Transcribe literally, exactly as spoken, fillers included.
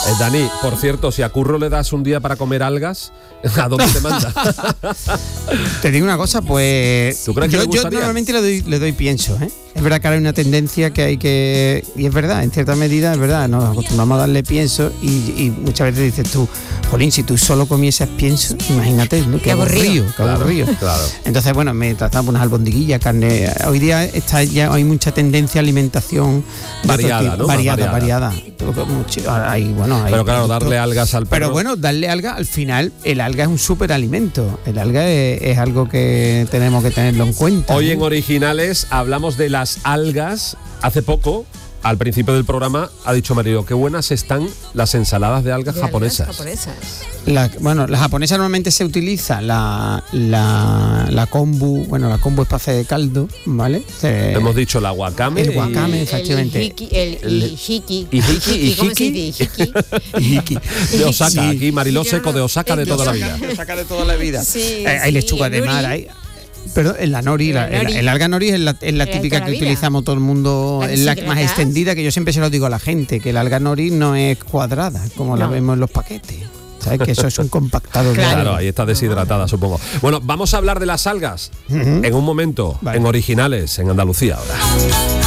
Eh, Dani, por cierto, si a Curro le das un día para comer algas, ¿a dónde te manda? Te digo una cosa, pues ¿Tú crees que yo, le gustaría? yo normalmente le doy, le doy pienso, ¿eh? Es verdad que ahora hay una tendencia que hay que... Y es verdad, en cierta medida es verdad, nos acostumbramos a darle pienso y, y muchas veces dices tú, jolín, si tú solo comieses pienso, imagínate, ¿no? Qué aburrido, qué Claro, aburrido. claro. Entonces, bueno, me trataba unas albondiguillas, carne... Hoy día está ya hay mucha tendencia a alimentación de Variada, otro tipo, ¿no? variada, Variada. variada. Mucho- hay, bueno, hay Pero claro, productos- darle algas al perro. Pero bueno, darle alga, al final, el alga es un superalimento. El alga es, es algo que tenemos que tenerlo en cuenta. Hoy ¿no? en Originales hablamos de las algas. Hace poco, al principio del programa, ha dicho Marilo, qué buenas están las ensaladas de algas De japonesas. algas japonesas. La, bueno, la japonesa normalmente se utiliza la, la, la kombu, bueno, la kombu es para hacer caldo, ¿vale? Se- Hemos dicho la wakame. El wakame. y- Efectivamente. El hiki, el El- hiki. Hijiki, Hiki, ¿cómo se hijiki. dice? Hiki. de Osaka, Sí. aquí Mariló Yo Seco no- de Osaka de de toda la Osaka. vida. Saca de toda la vida. Sí, Eh, hay sí, lechuga el de mar, nori. hay... Pero en la nori, La la, el, nori. el alga nori es la, es la De típica toda la que vida. utilizamos todo el mundo, La es la deshidratada. más extendida, que yo siempre se lo digo a la gente, que el alga nori no es cuadrada, como la No. vemos en los paquetes. ¿Sabes? Que eso es un compactado de Claro. Claro, ahí está deshidratada, supongo. Bueno, vamos a hablar de las algas Ujú. en un momento, Vale. en Originales, en Andalucía ahora.